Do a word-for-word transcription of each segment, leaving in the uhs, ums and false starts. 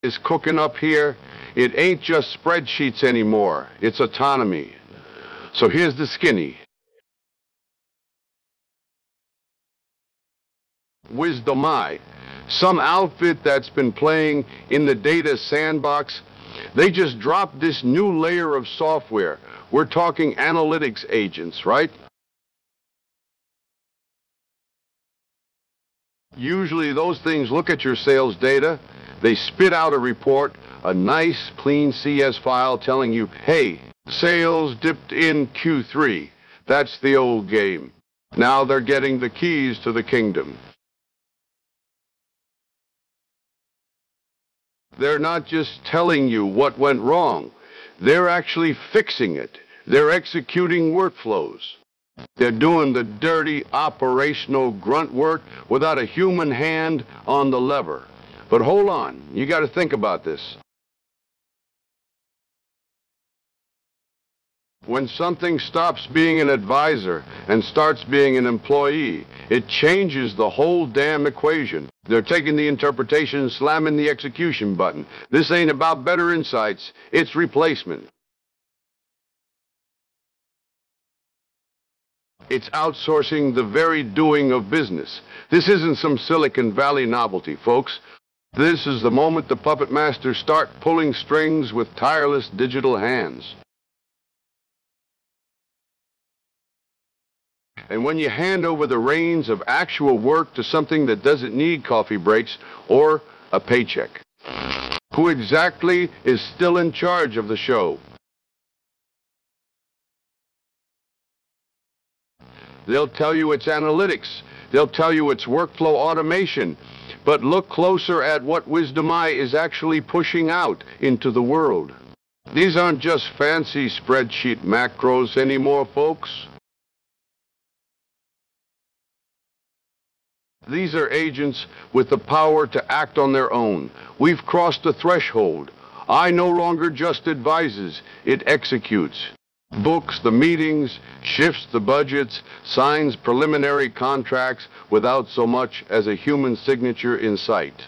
is cooking up here. It ain't just spreadsheets anymore. It's autonomy. So here's the skinny. Wisdom-I. Some outfit that's been playing in the data sandbox, they just dropped this new layer of software. We're talking analytics agents, right? Usually those things look at your sales data, they spit out a report, a nice clean C S file telling you, hey, sales dipped in Q three. That's the old game. Now they're getting the keys to the kingdom. They're not just telling you what went wrong. They're actually fixing it. They're executing workflows. They're doing the dirty operational grunt work without a human hand on the lever. But hold on, you got to think about this. When something stops being an advisor and starts being an employee, it changes the whole damn equation. They're taking the interpretation and slamming the execution button. This ain't about better insights, it's replacement. It's outsourcing the very doing of business. This isn't some Silicon Valley novelty, folks. This is the moment the puppet masters start pulling strings with tireless digital hands. And when you hand over the reins of actual work to something that doesn't need coffee breaks or a paycheck, who exactly is still in charge of the show? They'll tell you it's analytics. They'll tell you it's workflow automation. But look closer at what Wisdom-I is actually pushing out into the world. These aren't just fancy spreadsheet macros anymore, folks. These are agents with the power to act on their own. We've crossed the threshold. I no longer just advises, it executes. Books the meetings, shifts the budgets, signs preliminary contracts without so much as a human signature in sight.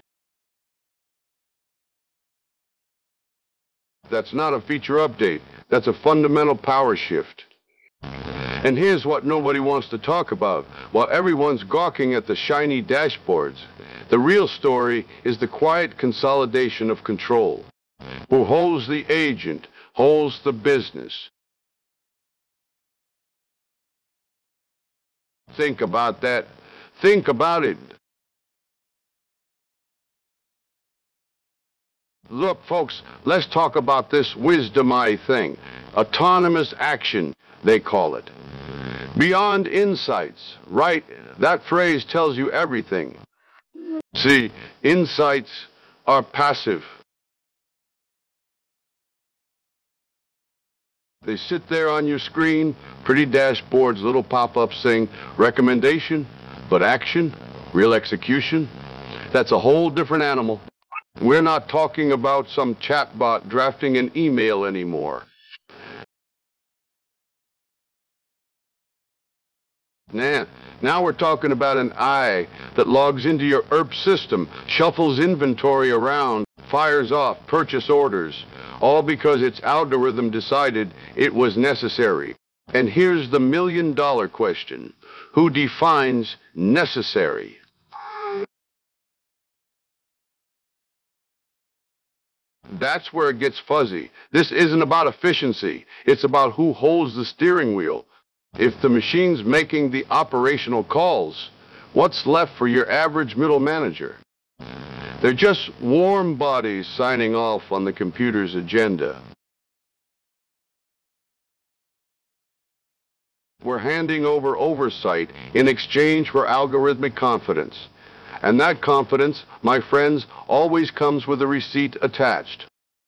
That's not a feature update. That's a fundamental power shift. And here's what nobody wants to talk about. While everyone's gawking at the shiny dashboards, the real story is the quiet consolidation of control. Who holds the agent, holds the business. Think about that. Think about it. Look, folks, let's talk about this Wisdom-I thing. Autonomous action, they call it. Beyond insights, right? That phrase tells you everything. See, insights are passive. They sit there on your screen, pretty dashboards, little pop-ups saying, recommendation, but action, real execution, that's a whole different animal. We're not talking about some chatbot drafting an email anymore. Nah, now we're talking about an eye that logs into your E R P system, shuffles inventory around, fires off purchase orders, all because its algorithm decided it was necessary. And here's the million-dollar question. Who defines necessary? That's where it gets fuzzy. This isn't about efficiency. It's about who holds the steering wheel. If the machine's making the operational calls, what's left for your average middle manager? They're just warm bodies signing off on the computer's agenda. We're handing over oversight in exchange for algorithmic confidence. And that confidence, my friends, always comes with a receipt attached.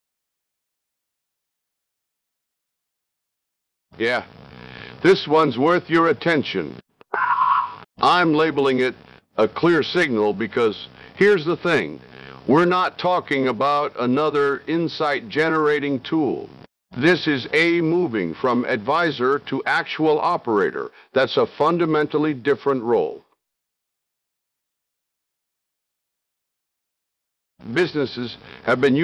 Yeah, this one's worth your attention. I'm labeling it a clear signal because here's the thing. We're not talking about another insight-generating tool. This is a moving from advisor to actual operator. That's a fundamentally different role. businesses have been